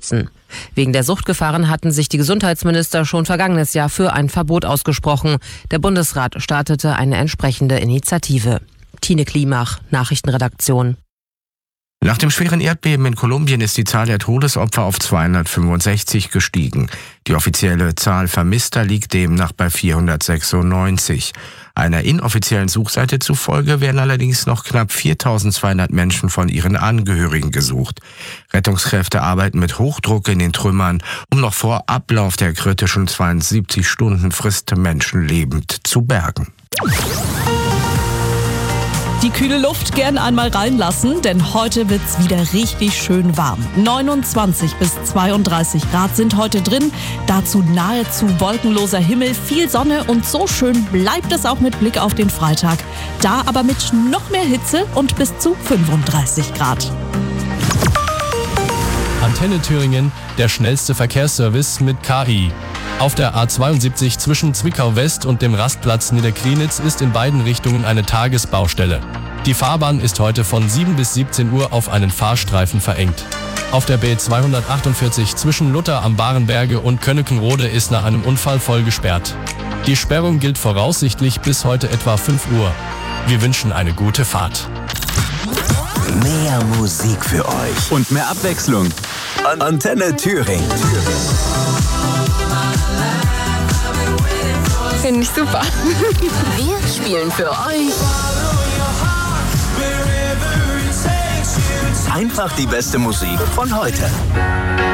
schützen. Wegen der Suchtgefahren hatten sich die Gesundheitsminister schon vergangenes Jahr für ein Verbot ausgesprochen. Der Bundesrat startete eine entsprechende Initiative. Tine Klimach, Nachrichtenredaktion. Nach dem schweren Erdbeben in Kolumbien ist die Zahl der Todesopfer auf 265 gestiegen. Die offizielle Zahl Vermisster liegt demnach bei 496. Einer inoffiziellen Suchseite zufolge werden allerdings noch knapp 4.200 Menschen von ihren Angehörigen gesucht. Rettungskräfte arbeiten mit Hochdruck in den Trümmern, um noch vor Ablauf der kritischen 72-Stunden-Frist Menschen lebend zu bergen. Die kühle Luft gern einmal reinlassen, denn heute wird's wieder richtig schön warm. 29 bis 32 Grad sind heute drin, dazu nahezu wolkenloser Himmel, viel Sonne und so schön bleibt es auch mit Blick auf den Freitag. Da aber mit noch mehr Hitze und bis zu 35 Grad. Antenne Thüringen, der schnellste Verkehrsservice mit KI. Auf der A72 zwischen Zwickau West und dem Rastplatz Niederklinitz ist in beiden Richtungen eine Tagesbaustelle. Die Fahrbahn ist heute von 7 bis 17 Uhr auf einen Fahrstreifen verengt. Auf der B248 zwischen Lutter am Barenberge und Könneckenrode ist nach einem Unfall voll gesperrt. Die Sperrung gilt voraussichtlich bis heute etwa 5 Uhr. Wir wünschen eine gute Fahrt. Mehr Musik für euch und mehr Abwechslung. Antenne Thüringen. Finde ich super. Wir spielen für euch Einfach die beste Musik von heute.